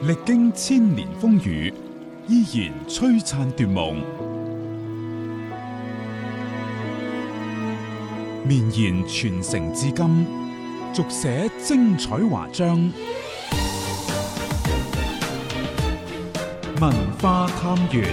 歷經千年風雨，依然璀璨奪夢，綿延傳承至今，續寫精彩華章。文化探源。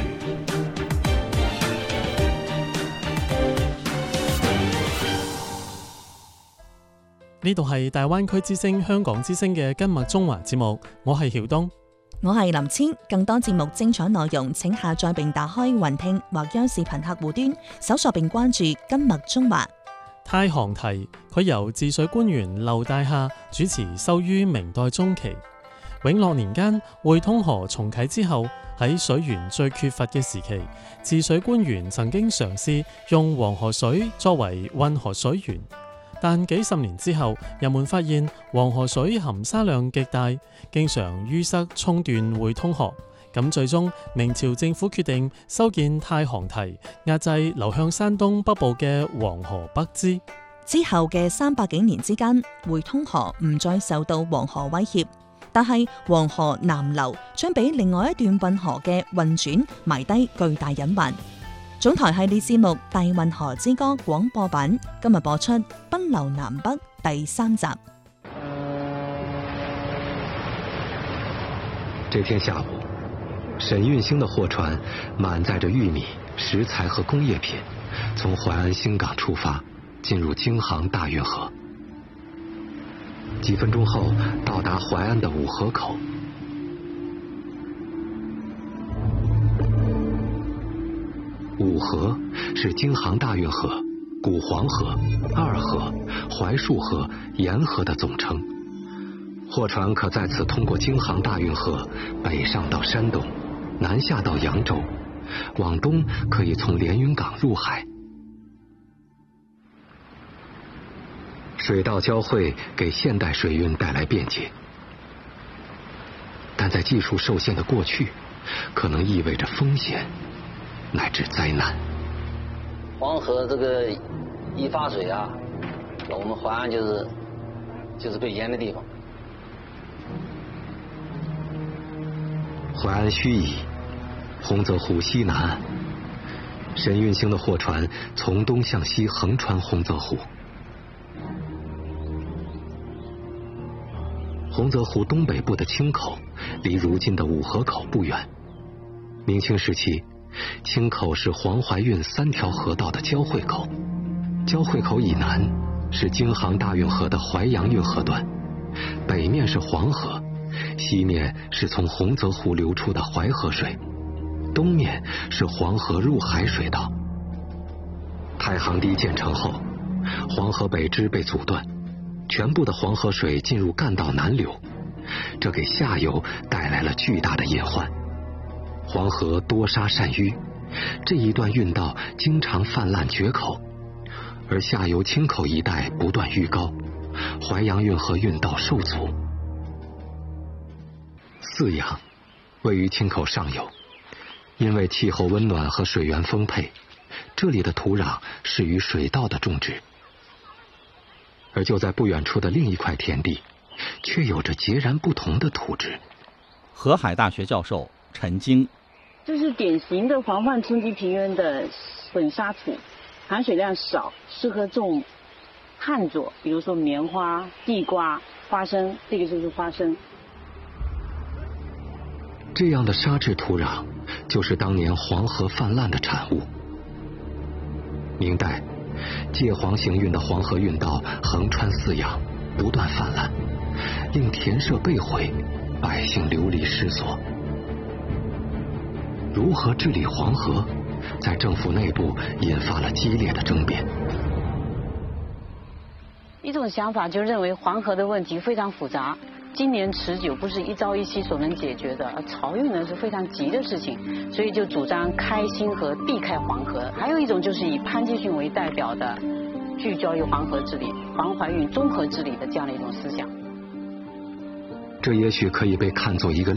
呢度係大灣區之聲香港之聲嘅今麥中華節目，我係曉東， 我係林千。更多節目精彩內容，請下載並打開雲聽或央視頻客戶端，搜索並關注今麥中華。 太行題，佢由治水官員劉大廈主持，收於明代中期。永樂年間，匯通河重啟之後，喺水源最缺乏嘅時期，治水官員曾經嘗試用黃河水作為運河水源。但幾十年之後，人們發現黃河水含沙量極大，經常淤塞沖斷匯通河。咁最終，明朝政府決定修建太行堤，壓制流向山東北部嘅黃河北支。 之後嘅300幾年之間，匯通河唔再受到黃河威脅，但係黃河南流將俾另外一段運河嘅運轉埋低巨大隱患。總台系列節目《大運河之歌》廣播版今日播出《奔流南北》第3集。 這天下午，沈運興的貨船滿載着玉米、食材和工業品，從淮安新港出發，進入京杭大運河。幾分鐘後，到達淮安的五河口。五河是京杭大運河、古黃河、二河、槐樹河、沿河的總稱。貨船可在此通過京杭大運河北上到山東，南下到揚州，往東可以從連雲港入海。水道交匯給現代水運帶來便捷，但在技術受限的過去，可能意味着風險乃至災難。 黃河這個一發水啊，我們淮安就是被淹的地方。 淮安盱眙，洪澤湖西南岸，沈運興的貨船從東向西橫穿洪澤湖。洪澤湖東北部的青口離如今的五河口不遠。明清時期，青口是黃淮運3條河道的交匯口，交匯口以南是京杭大運河的淮揚運河段，北面是黃河，西面是從洪澤湖流出的淮河水，東面是黃河入海水道。太行堤建成後，黃河北支被阻斷，全部的黃河水進入幹道南流，這給下游帶來了巨大的隱患。黃河多沙善淤，這一段運道經常泛濫決口，而下游青口一帶不斷淤高，淮揚運河運道受阻。泗陽位於青口上游，因為氣候溫暖和水源豐沛，這裡的土壤適於水稻的種植。而就在不遠處的另一塊田地，卻有着截然不同的土質。 河海大學教授陳晶， 這是典型的黃泛冲積平原的混沙土，含水量少，適合種旱作，比如說棉花、地瓜、花生，這個就是花生。 這樣的沙質土壤就是當年黃河泛濫的產物。明代，借黃行運的黃河運道橫穿泗陽，不斷泛濫，令田舍被毀，百姓流離失所。如何治理黃河，在政府內部引發了激烈的爭辯。 一種想法就認為黃河的問題非常複雜，今年持久不是一朝一夕所能解決的，而漕運呢是非常急的事情，所以就主張開新河，避開黃河。還有一種就是以潘基訓為代表的，聚焦於黃河治理、黃淮運綜合治理的這樣的一種思想。 這也許可以被看作一個